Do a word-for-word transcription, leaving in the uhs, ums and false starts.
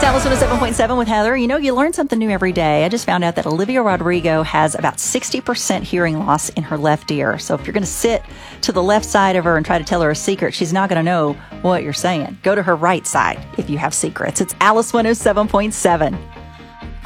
Alice one oh seven point seven with Heather. You know, you learn something new every day. I just found out that Olivia Rodrigo has about sixty percent hearing loss in her left ear. So if you're going to sit to the left side of her and try to tell her a secret, she's not going to know what you're saying. Go to her right side if you have secrets. It's Alice one oh seven point seven.